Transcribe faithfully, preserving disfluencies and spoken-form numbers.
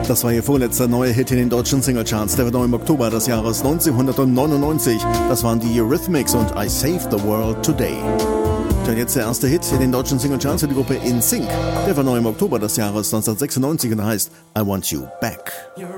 Das war ihr vorletzter neuer Hit in den deutschen Singlecharts. Der war noch im Oktober des Jahres neunzehnhundertneunundneunzig. Das waren die Eurythmics und I Saved the World Today. Und jetzt der erste Hit in den deutschen Singlecharts für die Gruppe In Sync. Der war neu im Oktober des Jahres neunzehnhundertsechsundneunzig und heißt I Want You Back.